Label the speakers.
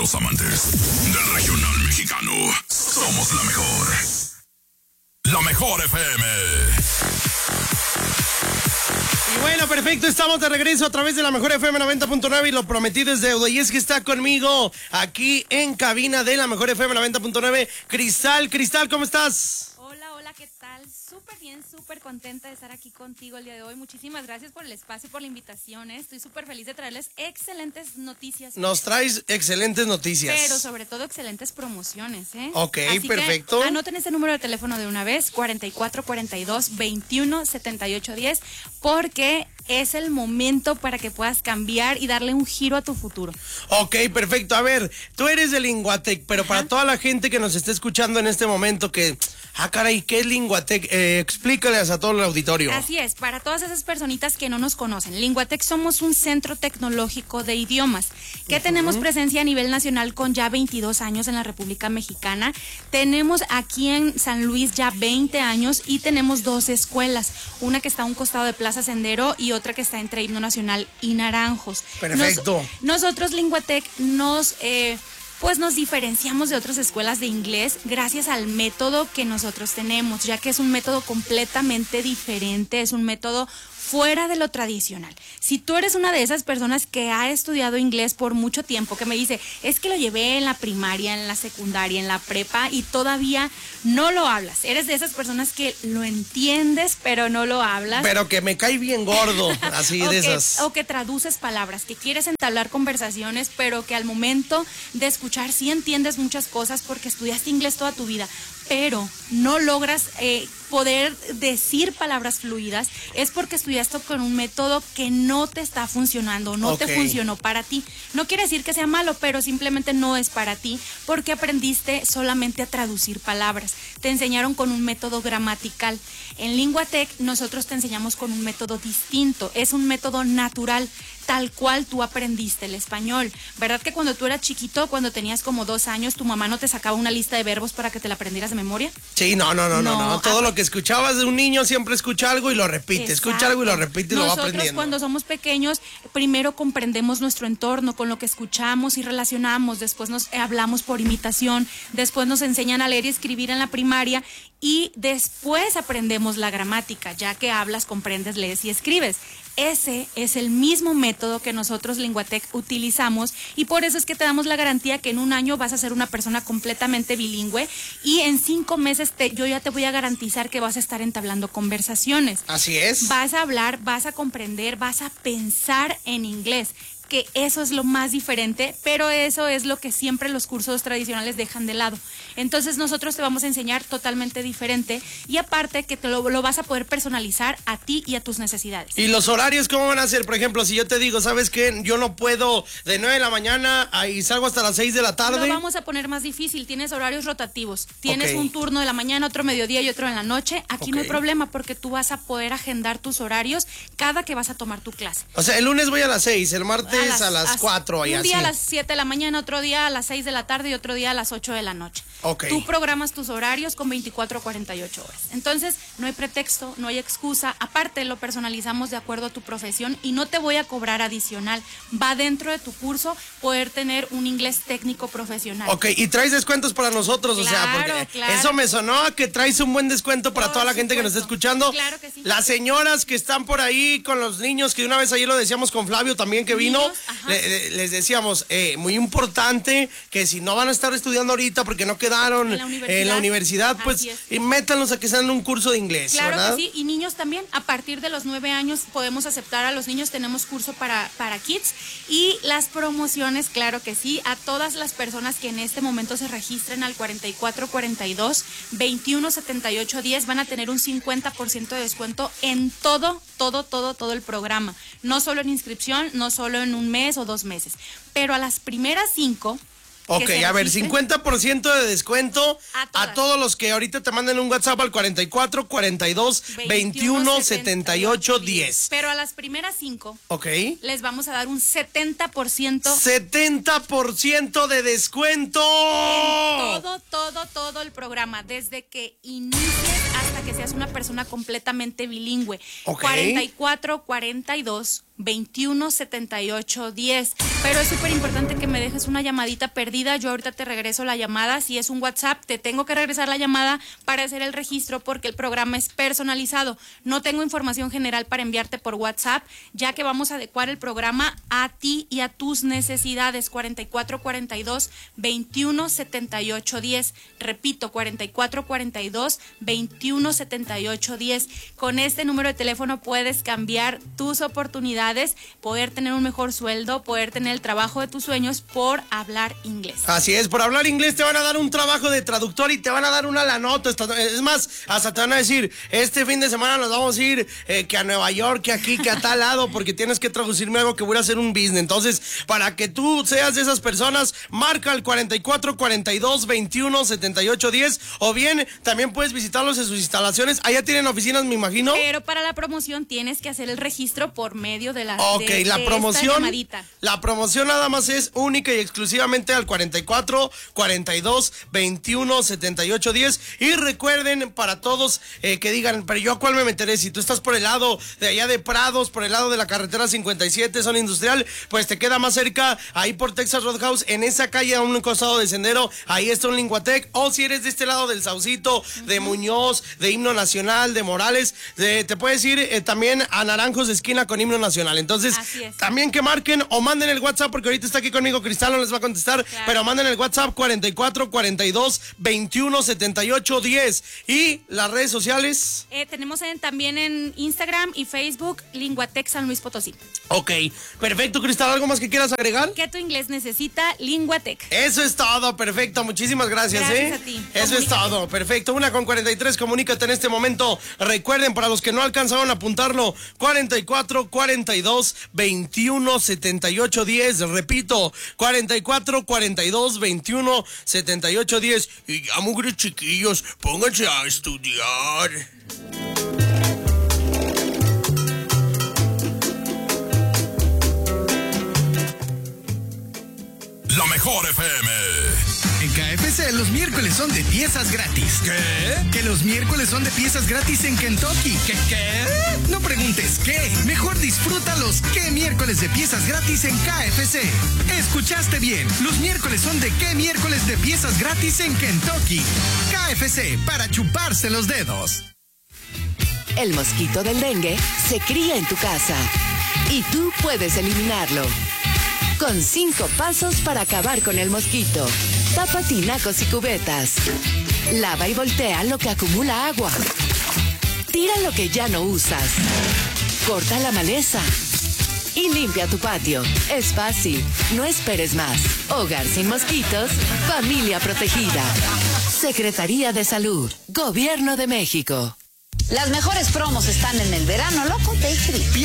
Speaker 1: los amantes del regional mexicano, somos la mejor. La mejor FM.
Speaker 2: Y bueno, perfecto, estamos de regreso a través de la mejor FM 90.9 y lo prometido es deuda. Y es que está conmigo aquí en cabina de la mejor FM 90.9, Cristal. Cristal, ¿cómo estás?
Speaker 3: Hola, ¿qué tal? Súper bien, súper contenta de estar aquí contigo el día de hoy. Muchísimas gracias por el espacio y por la invitación. Estoy súper feliz de traerles excelentes noticias.
Speaker 2: Nos traes excelentes noticias.
Speaker 3: Pero sobre todo excelentes promociones, ¿eh?
Speaker 2: Ok,
Speaker 3: así
Speaker 2: perfecto.
Speaker 3: Que anoten ese número de teléfono de una vez, 4442-217810, porque es el momento para que puedas cambiar y darle un giro a tu futuro.
Speaker 2: Ok, perfecto. A ver, tú eres de Linguatec, pero para toda la gente que nos esté escuchando en este momento que... caray, ¿qué es Linguatec? Explícales a todo el auditorio.
Speaker 3: Así es, para todas esas personitas que no nos conocen, Linguatec somos un centro tecnológico de idiomas que tenemos presencia a nivel nacional con ya 22 años en la República Mexicana. Tenemos aquí en San Luis ya 20 años y tenemos 2 escuelas, una que está a un costado de Plaza Sendero y otra que está entre Himno Nacional y Naranjos.
Speaker 2: Perfecto.
Speaker 3: Nosotros, Linguatec, nos diferenciamos de otras escuelas de inglés gracias al método que nosotros tenemos, ya que es un método completamente diferente, es un método fuera de lo tradicional. Si tú eres una de esas personas que ha estudiado inglés por mucho tiempo, que me dice, es que lo llevé en la primaria, en la secundaria, en la prepa y todavía no lo hablas. Eres de esas personas que lo entiendes, pero no lo hablas.
Speaker 2: Pero que me cae bien gordo, así de esas.
Speaker 3: O que traduces palabras, que quieres entablar conversaciones, pero que al momento de escuchar sí entiendes muchas cosas porque estudiaste inglés toda tu vida, pero no logras poder decir palabras fluidas, es porque estudiaste con un método que no te está funcionando, no te funcionó para ti. No quiere decir que sea malo, pero simplemente no es para ti, porque aprendiste solamente a traducir palabras. Te enseñaron con un método gramatical. En Linguatec nosotros te enseñamos con un método distinto, es un método natural, tal cual tú aprendiste el español. ¿Verdad que cuando tú eras chiquito, cuando tenías como 2 años, tu mamá no te sacaba una lista de verbos para que te la aprendieras de memoria?
Speaker 2: Sí, no. Todo lo que escuchabas de un niño siempre escucha algo y lo repite.
Speaker 3: Exacto.
Speaker 2: Escucha algo y lo repite y lo va aprendiendo.
Speaker 3: Nosotros cuando somos pequeños, primero comprendemos nuestro entorno con lo que escuchamos y relacionamos, después nos hablamos por imitación, después nos enseñan a leer y escribir en la primaria y después aprendemos la gramática, ya que hablas, comprendes, lees y escribes. Ese es el mismo método que nosotros Linguatec utilizamos y por eso es que te damos la garantía que en un año vas a ser una persona completamente bilingüe y en 5 meses yo ya te voy a garantizar que vas a estar entablando conversaciones.
Speaker 2: Así es.
Speaker 3: Vas a hablar, vas a comprender, vas a pensar en inglés, que eso es lo más diferente, pero eso es lo que siempre los cursos tradicionales dejan de lado. Entonces nosotros te vamos a enseñar totalmente diferente y aparte que te lo vas a poder personalizar a ti y a tus necesidades.
Speaker 2: ¿Y los horarios cómo van a ser? Por ejemplo, si yo te digo, ¿sabes qué? Yo no puedo de 9 de la mañana y salgo hasta las 6 de la tarde.
Speaker 3: Lo vamos a poner más difícil, tienes horarios rotativos. Tienes un turno de la mañana, otro mediodía y otro en la noche. Aquí no hay problema porque tú vas a poder agendar tus horarios cada que vas a tomar tu clase.
Speaker 2: O sea, el lunes voy a las 6, el martes a las 4 y
Speaker 3: un
Speaker 2: así.
Speaker 3: día a las 7 de la mañana, otro día a las 6 de la tarde y otro día a las 8 de la noche. Tú programas tus horarios con 24 a 48 horas. Entonces, no hay pretexto, no hay excusa. Aparte, lo personalizamos de acuerdo a tu profesión y no te voy a cobrar adicional. Va dentro de tu curso poder tener un inglés técnico profesional.
Speaker 2: Y traes descuentos para nosotros,
Speaker 3: claro,
Speaker 2: o sea, porque
Speaker 3: claro.
Speaker 2: Eso me sonó a que traes un buen descuento para toda la gente que nos está escuchando.
Speaker 3: Claro que sí.
Speaker 2: Las señoras que están por ahí con los niños, que una vez ayer lo decíamos con Flavio también que vino, les decíamos, muy importante que si no van a estar estudiando ahorita porque no quedaron en la universidad, pues métanlos a que sean un curso de inglés,
Speaker 3: claro,
Speaker 2: ¿verdad?
Speaker 3: Que sí, y niños también, a partir de los 9 años podemos aceptar a los niños, tenemos curso para kids y las promociones, claro que sí, a todas las personas que en este momento se registren al 4442-217810 van a tener un 50% de descuento en todo el programa, no solo en inscripción, no solo en un mes o 2 meses, pero a las primeras 5
Speaker 2: a ver, 50% de descuento a todos los que ahorita te manden un WhatsApp al 4442-217810.
Speaker 3: Pero a las primeras 5 les vamos a dar un 70%.
Speaker 2: 70% de descuento.
Speaker 3: En todo el programa, desde que inicies hasta que seas una persona completamente bilingüe. 4442 217810. Pero es súper importante que me dejes una llamadita perdida. Yo ahorita te regreso la llamada. Si es un WhatsApp, te tengo que regresar la llamada para hacer el registro porque el programa es personalizado. No tengo información general para enviarte por WhatsApp, ya que vamos a adecuar el programa a ti y a tus necesidades. 4442-217810. Repito, 4442-217810. Con este número de teléfono puedes cambiar tus oportunidades, poder tener un mejor sueldo, poder tener el trabajo de tus sueños por hablar inglés.
Speaker 2: Así es, por hablar inglés te van a dar un trabajo de traductor y te van a dar una lanota. Es más, hasta te van a decir, este fin de semana nos vamos a ir que a Nueva York, que aquí, que a tal lado, porque tienes que traducirme algo que voy a hacer un business. Entonces, para que tú seas de esas personas, marca el 4442-217810 o bien también puedes visitarlos en sus instalaciones. Allá tienen oficinas, me imagino.
Speaker 3: Pero para la promoción tienes que hacer el registro por medio de la
Speaker 2: la promoción. La promoción nada más es única y exclusivamente al 4442-217810. Y recuerden para todos que digan, pero yo a cuál me meteré. Si tú estás por el lado de allá de Prados, por el lado de la carretera 57, zona industrial, pues te queda más cerca ahí por Texas Roadhouse, en esa calle a un costado de Sendero, ahí está un Linguatec. O si eres de este lado del Saucito, de Muñoz, de Himno Nacional, de Morales, te puedes ir también a Naranjos de esquina con Himno Nacional. Entonces, también que marquen o manden el WhatsApp, porque ahorita está aquí conmigo Cristal, no les va a contestar, pero manden el WhatsApp 4442-217810. Y las redes sociales.
Speaker 3: Tenemos también en Instagram y Facebook Linguatec San Luis Potosí.
Speaker 2: Ok, perfecto, Cristal, ¿algo más que quieras agregar?
Speaker 3: Que tu inglés necesita Linguatec.
Speaker 2: Eso es todo, perfecto, muchísimas gracias.
Speaker 3: Gracias a ti.
Speaker 2: Eso es todo, perfecto. 1:43, comunícate en este momento. Recuerden, para los que no alcanzaron a apuntarlo, 4442-217810. Repito, 4442-217810. Y ya, mugre chiquillos, pónganse a estudiar.
Speaker 1: La mejor FM.
Speaker 4: En KFC los miércoles son de piezas gratis.
Speaker 1: ¿Qué?
Speaker 4: Que los miércoles son de piezas gratis en Kentucky.
Speaker 1: ¿Qué?
Speaker 4: No preguntes qué. Mejor disfruta los qué miércoles de piezas gratis en KFC. Escuchaste bien. Los miércoles son de qué miércoles de piezas gratis en Kentucky. KFC, para chuparse los dedos.
Speaker 5: El mosquito del dengue se cría en tu casa y tú puedes eliminarlo. Con 5 pasos para acabar con el mosquito. Tapa tinacos y cubetas. Lava y voltea lo que acumula agua. Tira lo que ya no usas. Corta la maleza. Y limpia tu patio. Es fácil. No esperes más. Hogar sin mosquitos. Familia protegida. Secretaría de Salud. Gobierno de México.
Speaker 6: Las mejores promos están en el verano loco de Trip.